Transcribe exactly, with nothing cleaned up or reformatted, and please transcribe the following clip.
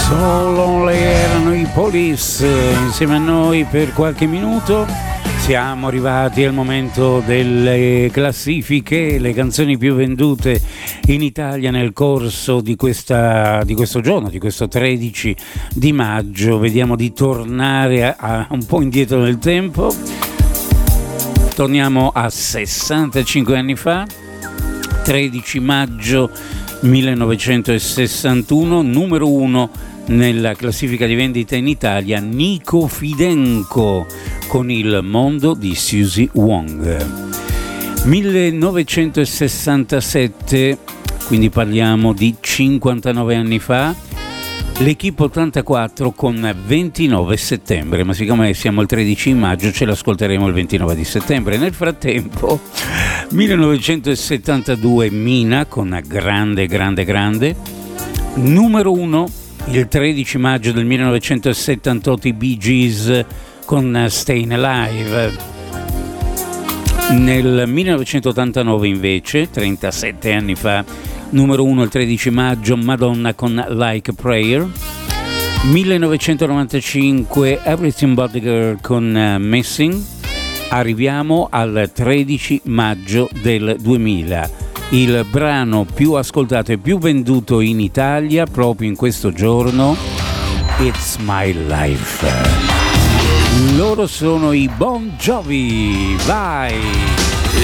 Solo erano i Police insieme a noi per qualche minuto. Siamo arrivati al momento delle classifiche, le canzoni più vendute in Italia nel corso di, questa, di questo giorno, di questo tredici di maggio. Vediamo di tornare a, a un po' indietro nel tempo. Torniamo a sessantacinque anni fa, tredici maggio millenovecentosessantuno, numero uno nella classifica di vendita in Italia, Nico Fidenco con Il mondo di Suzy Wong. millenovecentosessantasette, quindi parliamo di cinquantanove anni fa, l'Equipe ottantaquattro con ventinove settembre, ma siccome siamo il tredici maggio ce l'ascolteremo il ventinove di settembre. Nel frattempo millenovecentosettantadue, Mina con Grande Grande Grande, numero uno il tredici maggio del millenovecentosettantotto, i Bee Gees con Stayin' Alive. Nel millenovecentottantanove invece, trentasette anni fa, numero uno il tredici maggio, Madonna con Like a Prayer. millenovecentonovantacinque, Everything But the Girl con uh, Missing. Arriviamo al tredici maggio del duemila, il brano più ascoltato e più venduto in Italia proprio in questo giorno, It's My Life. Loro sono i Bon Jovi, vai!